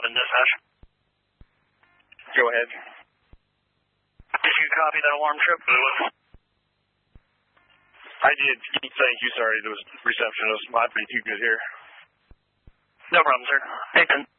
11 dispatch. Go ahead. Did you copy that alarm trip? I did. Thank you. Sorry, the receptionist might be too good here. No problem, sir. Hey, 10.